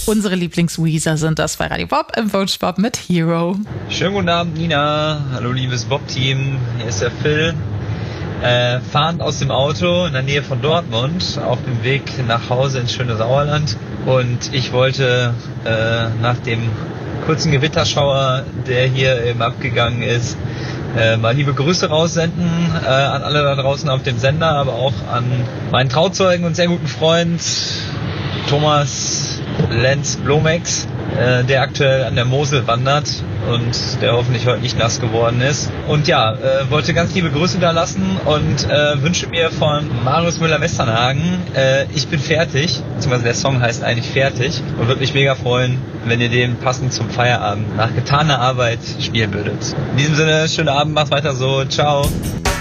Unsere Lieblings-Weezer sind das bei Radio Bob im Wunschbob mit Hero. Schönen guten Abend, Nina. Hallo, liebes Bob-Team. Hier ist der Phil. Fahrend aus dem Auto in der Nähe von Dortmund auf dem Weg nach Hause ins schöne Sauerland. Und ich wollte nach dem kurzen Gewitterschauer, der hier eben abgegangen ist, mal liebe Grüße raussenden an alle da draußen auf dem Sender, aber auch an meinen Trauzeugen und sehr guten Freund Thomas Lenz Blomex, der aktuell an der Mosel wandert und der hoffentlich heute nicht nass geworden ist. Und ja, wollte ganz liebe Grüße da lassen und wünsche mir von Marius Müller-Westernhagen, ich bin fertig, beziehungsweise der Song heißt eigentlich Fertig, und würde mich mega freuen, wenn ihr den passend zum Feierabend nach getaner Arbeit spielen würdet. In diesem Sinne, schönen Abend, macht weiter so, ciao.